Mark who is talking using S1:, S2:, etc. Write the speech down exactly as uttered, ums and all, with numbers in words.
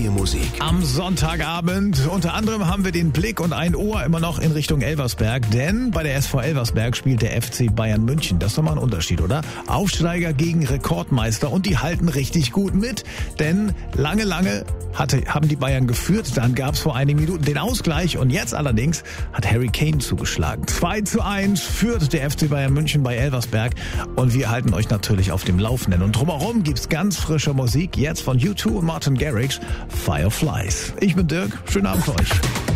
S1: neue Musik.
S2: Am Sonntagabend unter anderem haben wir den Blick und ein Ohr immer noch in Richtung Elversberg, denn bei der S V Elversberg spielt der F C Bayern München. Das ist doch mal ein Unterschied, oder? Aufsteiger gegen Rekordmeister und die halten richtig gut mit, denn lange, lange hatte, haben die Bayern geführt, dann gab es vor einigen Minuten den Ausgleich und jetzt allerdings hat Harry Kane zugeschlagen. zwei zu eins führt der F C Bayern München bei Elversberg und wir halten euch natürlich auf dem Laufenden. Und drumherum gibt's ganz frische Musik, jetzt von U zwei und Martin Garrix, Fireflies. Ich bin Dirk, schönen Abend für euch.